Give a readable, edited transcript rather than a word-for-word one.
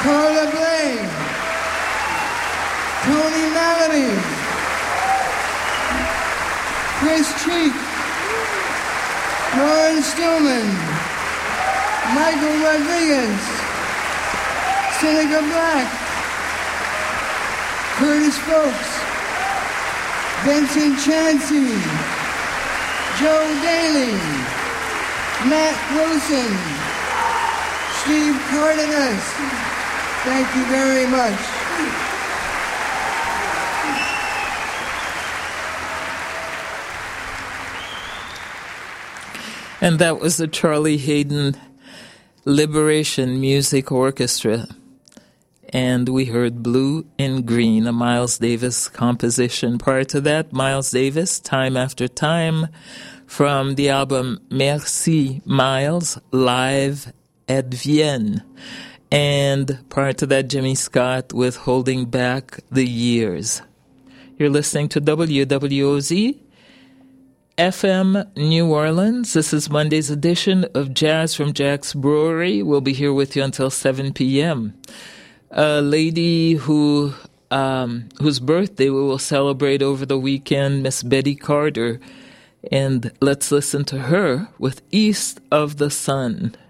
Carla Blaine, Tony Melody, Chris Cheek, Lauren Stillman, Michael Rodriguez, Seneca Black, Curtis Folks, Vincent Chansey, Joe Daly, Matt Wilson, Steve Cardenas. Thank you very much. And that was the Charlie Hayden Liberation Music Orchestra. And we heard Blue and Green, a Miles Davis composition. Prior to that, Miles Davis, Time After Time, from the album Merci Miles, live at Vienne. And prior to that, Jimmy Scott with Holding Back the Years. You're listening to WWOZ FM New Orleans. This is Monday's edition of Jazz from Jack's Brewery. We'll be here with you until 7 p.m. A lady whose birthday we will celebrate over the weekend, Miss Betty Carter. And let's listen to her with East of the Sun.